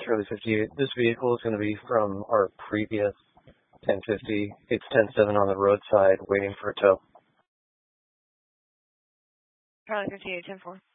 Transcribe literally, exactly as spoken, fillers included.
Charlie fifty-eight. This vehicle is going to be from our previous ten fifty. It's ten seven on the roadside waiting for a tow. Charlie fifty-eight, ten four.